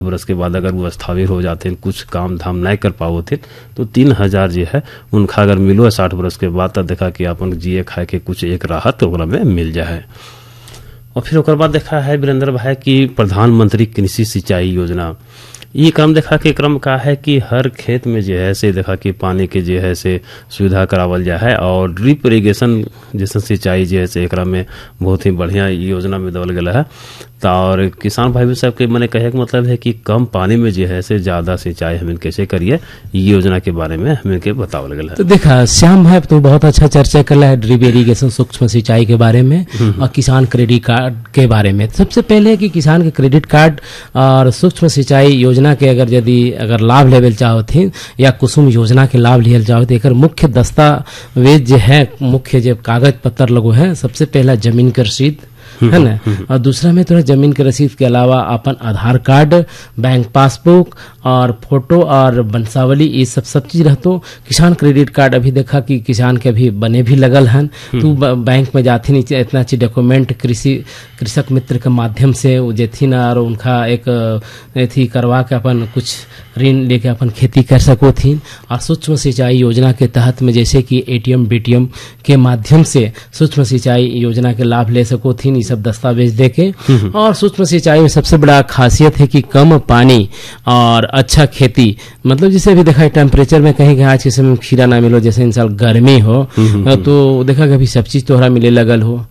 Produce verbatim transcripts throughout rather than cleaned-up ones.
बरस के बाद अगर वो स्थाविर हो जाते हैं, कुछ काम धाम नहीं कर पाओ थे, तो तीन हजार जो है उनका अगर मिलो साठ बरस के बाद तब देखा कि अपन जिए खाए के कुछ एक राहत ओकरा में मिल जाए। और फिर ओकर बाद देखा है वीरेंद्र भाई की प्रधानमंत्री कृषि सिंचाई योजना, ये क्रम देखा कि क्रम का है कि हर खेत में जो है से देखा कि पानी के जो है से सुविधा करावल जाए है और ड्रिप इरिगेशन जैसे सिंचाई जो है से एकरा में बहुत ही बढ़िया योजना में देवल गया है। और किसान भाई साहब के मैंने कहे का मतलब है कि कम पानी में जो है से ज्यादा सिंचाई हमें कैसे करिए, ये योजना के बारे में हमें के बतावल गया है। तो देखा श्याम भाई तो बहुत अच्छा चर्चा कर रहा है ड्रिप इरिगेशन सूक्ष्म सिंचाई के बारे में और किसान क्रेडिट कार्ड के बारे में। सबसे पहले कि किसान के क्रेडिट कार्ड और सूक्ष्म सिंचाई योजना के अगर यदि अगर लाभ लेवल चाहो थे या कुसुम योजना के लाभ लियल चाहो तो एक मुख्य दस्तावेज जो है, मुख्य जो कागज पत्र लगो है, सबसे पहला जमीन की रसीद है ना, और दूसरा में थोड़ा जमीन के रसीद के अलावा अपन आधार कार्ड, बैंक पासबुक और फोटो और वंशावली, ये सब सब चीज रहतो। किसान क्रेडिट कार्ड अभी देखा कि किसान के अभी बने भी लगल हन, तू बैंक में जाती नहीं इतना अच्छी डॉक्यूमेंट कृषि कृषक मित्र के माध्यम से जेथिन और उनका एक एथी करवा के अपन कुछ ऋण लेके अपन खेती कर सको थी। और सूक्ष्म सिंचाई योजना के तहत में जैसे कि एटीएम बीटीएम के माध्यम से सूक्ष्म सिंचाई योजना के लाभ ले सको थी, ये सब दस्तावेज देके। और सूक्ष्म सिंचाई में सबसे बड़ा खासियत है कि कम पानी और अच्छा खेती, मतलब जिसे भी देखा टेम्परेचर में कहीं आज के समय में खीरा ना मिलो, जैसे इन साल गर्मी हो तो देखा कि अभी सब चीज तोहरा मिले लगल हो।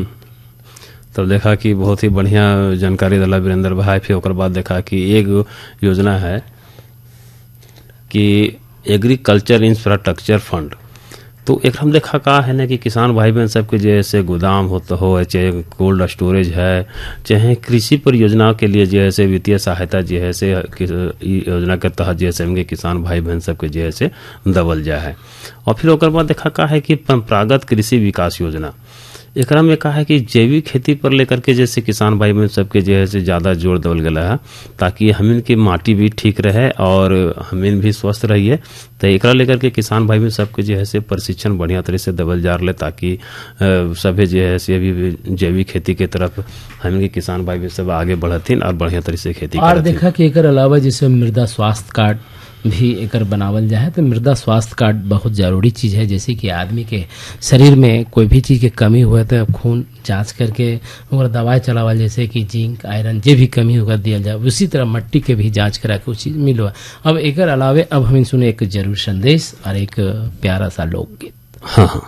तो देखा कि बहुत ही बढ़िया जानकारी दिला वीरेंद्र भाई। फिर ओकर बाद देखा कि एक योजना है कि एग्रीकल्चर इंफ्रास्ट्रक्चर फंड, तो एक हम देखा का है ना कि किसान भाई बहन सबके जैसे गोदाम होता हो, चाहे कोल्ड स्टोरेज है, चाहे कृषि परियोजनाओं के लिए जैसे वित्तीय सहायता जो है से योजना के तहत जैसे हमके किसान भाई बहन सबके जैसे दबल जाए है। और फिर ओकर बाद देखा का है कि परंपरागत कृषि विकास योजना, एकरा में कहा है कि जैविक खेती पर लेकर के जैसे किसान भाई बहन सबके जो है से ज्यादा जोर देवल गया है, ताकि हमिन की माटी भी ठीक रहे और हमिन भी स्वस्थ रहिए। तो एकरा लेकर के किसान भाई बहन सबके जो है से प्रशिक्षण बढ़िया तरह से देवल जा रहे, ताकि सभी जो है से अभी जैविक खेती के तरफ हमिन के किसान भाई बहन सब आगे बढ़थिन और बढ़िया तरह से खेती और देखा कि एकर अलावा जैसे मृदा स्वास्थ्य कार्ड भी एकर बनावल जाए, तो मृदा स्वास्थ्य कार्ड बहुत जरूरी चीज है। जैसे कि आदमी के शरीर में कोई भी चीज की कमी हुआ तो खून जांच करके और दवाई चलावल, जैसे कि जिंक आयरन जे भी कमी होकर दिया जाए, उसी तरह मिट्टी के भी जांच करा के चीज मिलो। अब एकर अलावे अब हम सुने एक जरूर संदेश और एक प्यारा सा लोकगीत। हाँ हाँ।